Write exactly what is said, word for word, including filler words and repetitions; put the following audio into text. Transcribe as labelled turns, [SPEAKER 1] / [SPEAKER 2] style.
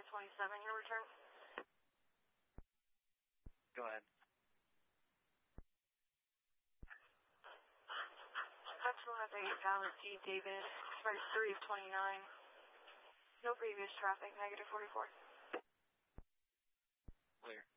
[SPEAKER 1] twenty-seven, your return.
[SPEAKER 2] Go ahead.
[SPEAKER 1] Excellent at the eight Pilot T, David. Flight three of twenty-nine. No previous traffic, negative forty-four.
[SPEAKER 2] Clear.